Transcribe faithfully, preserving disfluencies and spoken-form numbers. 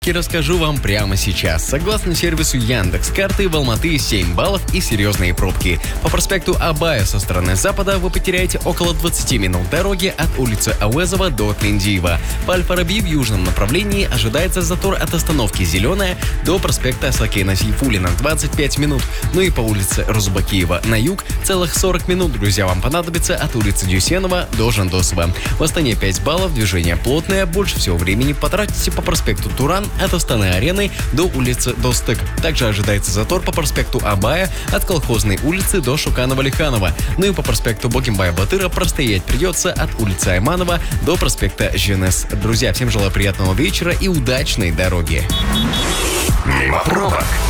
И расскажу вам прямо сейчас. Согласно сервису Яндекс.Карты, в Алматы семь баллов и серьезные пробки. По проспекту Абая со стороны запада вы потеряете около двадцати минут дороги от улицы Ауэзова до Тындиева. По Аль-Фараби в южном направлении ожидается затор от остановки Зеленая до проспекта Сакена Сейфуллина двадцать пять минут. Ну и по улице Розубакиева на юг целых сорок минут, друзья, вам понадобится от улицы Дюсенова до Жандосова. В Астане пять баллов, движение плотное, больше всего времени потратите по проспекту Туран от Астаны-Арены до улицы Достык. Также ожидается затор по проспекту Абая от Колхозной улицы до Шуканова-Лиханова. Ну и по проспекту Богимбая-Батыра простоять придется от улицы Айманова до проспекта Женес. Друзья, всем желаю приятного вечера и удачной дороги. Мимо пробок.